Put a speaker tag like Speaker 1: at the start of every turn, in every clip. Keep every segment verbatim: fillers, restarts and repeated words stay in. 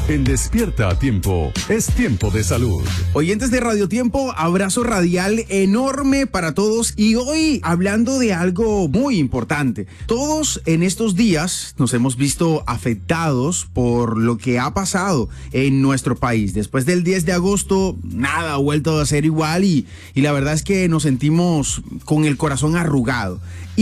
Speaker 1: En Despierta a Tiempo, es tiempo de salud.
Speaker 2: Oyentes de Radio Tiempo, abrazo radial enorme para todos y hoy hablando de algo muy importante. Todos en estos días nos hemos visto afectados por lo que ha pasado en nuestro país. Después del diez de agosto, nada ha vuelto a ser igual y, y la verdad es que nos sentimos con el corazón arrugado.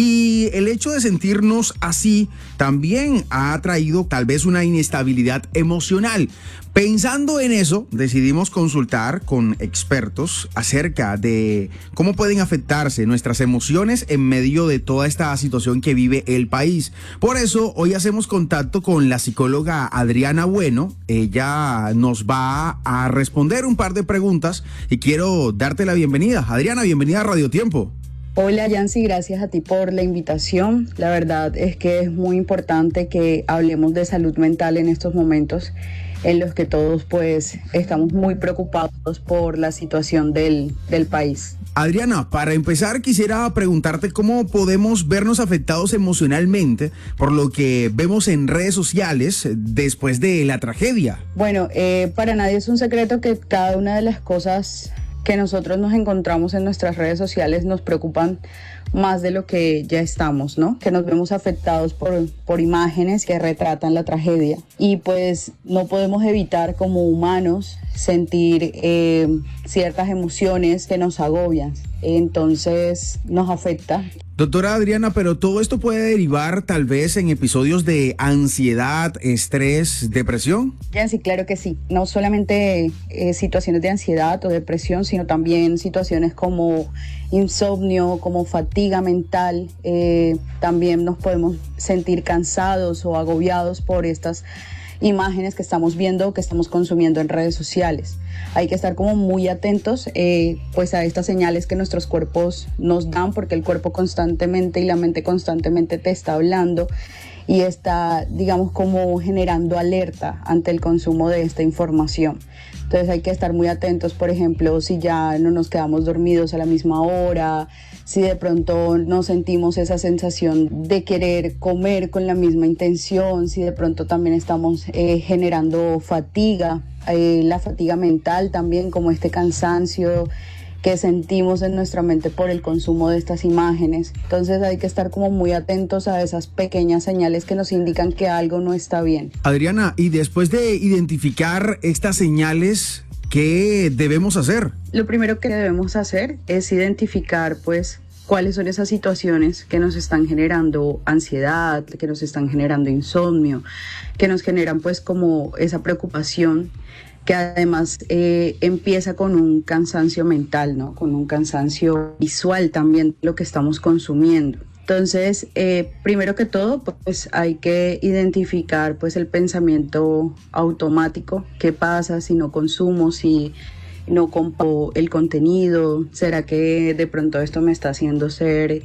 Speaker 2: Y el hecho de sentirnos así también ha traído tal vez una inestabilidad emocional. Pensando en eso, decidimos consultar con expertos acerca de cómo pueden afectarse nuestras emociones en medio de toda esta situación que vive el país. Por eso, hoy hacemos contacto con la psicóloga Adriana Bueno. Ella nos va a responder un par de preguntas y quiero darte la bienvenida. Adriana, bienvenida a Radio Tiempo.
Speaker 3: Hola Yancy, gracias a ti por la invitación. La verdad es que es muy importante que hablemos de salud mental en estos momentos en los que todos pues estamos muy preocupados por la situación del, del país.
Speaker 2: Adriana, para empezar quisiera preguntarte cómo podemos vernos afectados emocionalmente por lo que vemos en redes sociales después de la tragedia.
Speaker 3: Bueno, eh, para nadie es un secreto que cada una de las cosas que nosotros nos encontramos en nuestras redes sociales nos preocupan más de lo que ya estamos, ¿no? Que nos vemos afectados por, por imágenes que retratan la tragedia y pues no podemos evitar como humanos sentir eh, ciertas emociones que nos agobian, entonces nos afecta.
Speaker 2: Doctora Adriana, pero todo esto puede derivar tal vez en episodios de ansiedad, estrés, depresión.
Speaker 3: Ya sí, claro que sí. No solamente eh, situaciones de ansiedad o depresión, sino también situaciones como insomnio, como fatiga mental. Eh, también nos podemos sentir cansados o agobiados por estas imágenes que estamos viendo, que estamos consumiendo en redes sociales. Hay que estar como muy atentos eh, pues a estas señales que nuestros cuerpos nos dan, porque el cuerpo constantemente y la mente constantemente te está hablando y está, digamos, como generando alerta ante el consumo de esta información. Entonces hay que estar muy atentos, por ejemplo, si ya no nos quedamos dormidos a la misma hora, si de pronto no sentimos esa sensación de querer comer con la misma intención, si de pronto también estamos eh, generando fatiga, eh, la fatiga mental también, como este cansancio que sentimos en nuestra mente por el consumo de estas imágenes. Entonces hay que estar como muy atentos a esas pequeñas señales que nos indican que algo no está bien.
Speaker 2: Adriana, y después de identificar estas señales, ¿qué debemos hacer?
Speaker 3: Lo primero que debemos hacer es identificar pues cuáles son esas situaciones que nos están generando ansiedad, que nos están generando insomnio, que nos generan pues como esa preocupación, que además eh, empieza con un cansancio mental, ¿no? Con un cansancio visual también, lo que estamos consumiendo. Entonces, eh, primero que todo, pues hay que identificar pues el pensamiento automático. ¿Qué pasa si no consumo, si no compro el contenido? ¿Será que de pronto esto me está haciendo ser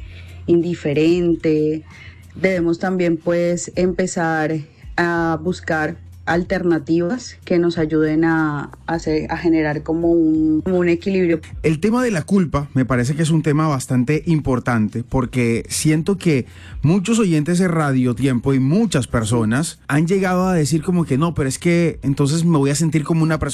Speaker 3: indiferente? Debemos también pues empezar a buscar alternativas que nos ayuden a, a, hacer, a generar como un, como un equilibrio.
Speaker 2: El tema de la culpa me parece que es un tema bastante importante porque siento que muchos oyentes de Radio Tiempo y muchas personas han llegado a decir como que no, pero es que entonces me voy a sentir como una persona